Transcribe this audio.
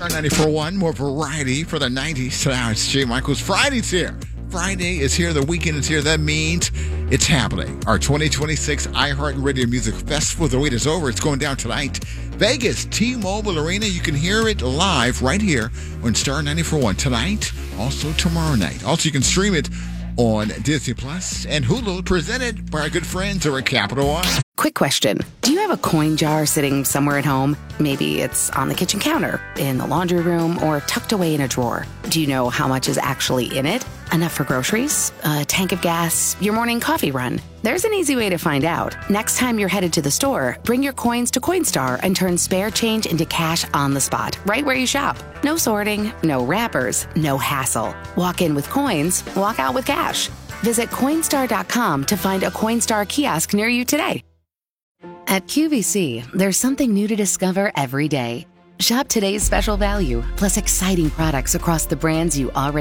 94.1, more variety for the 90s. Now it's Jay Michaels. Friday's here. Friday is here. The weekend is here. That means it's happening. Our 2026 iHeartRadio Music Festival. The wait is over. It's going down tonight. Vegas, T-Mobile Arena. You can hear it live right here on Star 94.1 tonight. Also tomorrow night. Also, you can stream it on Disney Plus and Hulu, presented by our good friends over at Capital One. Quick question. Do you have a coin jar sitting somewhere at home? Maybe it's on the kitchen counter, in the laundry room, or tucked away in a drawer. Do you know how much is actually in it? Enough for groceries, a tank of gas, your morning coffee run? There's an easy way to find out. Next time you're headed to the store, bring your coins to Coinstar and turn spare change into cash on the spot, right where you shop. No sorting, no wrappers, no hassle. Walk in with coins, walk out with cash. Visit Coinstar.com to find a Coinstar kiosk near you today. At QVC, there's something new to discover every day. Shop today's special value, plus exciting products across the brands you already